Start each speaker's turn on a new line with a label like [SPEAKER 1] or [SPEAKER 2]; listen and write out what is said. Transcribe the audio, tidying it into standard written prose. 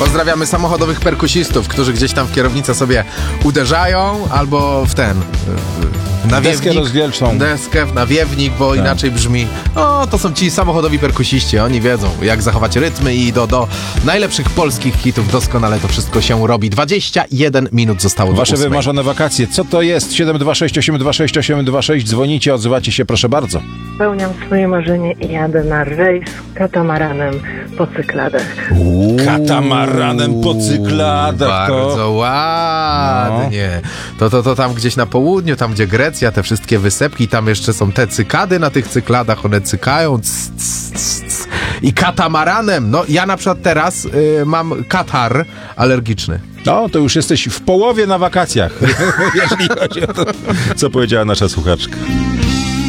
[SPEAKER 1] Pozdrawiamy samochodowych perkusistów, którzy gdzieś tam w kierownicę sobie uderzają albo w ten... nawiewnik,
[SPEAKER 2] deskę rozdzielczą.
[SPEAKER 1] Deskę, nawiewnik, bo inaczej brzmi. O, to są ci samochodowi perkusiści, oni wiedzą, jak zachować rytmy i do najlepszych polskich hitów doskonale to wszystko się robi. 21 minut zostało do
[SPEAKER 2] Wasze
[SPEAKER 1] 8.
[SPEAKER 2] wymarzone wakacje. Co to jest? 726826826. Dzwonicie, odzywacie się, proszę bardzo.
[SPEAKER 3] Spełniam swoje marzenie i jadę na rejs katamaranem po Cykladach.
[SPEAKER 2] Katamaranem po Cykladach.
[SPEAKER 1] Bardzo ładnie. To tam gdzieś na południu, tam gdzie Grecja, te wszystkie wysepki, tam jeszcze są te cykady na tych cykladach, one cykają i katamaranem. No ja na przykład teraz mam katar alergiczny.
[SPEAKER 2] No, to już jesteś w połowie na wakacjach, jeżeli chodzi o to, co powiedziała nasza słuchaczka.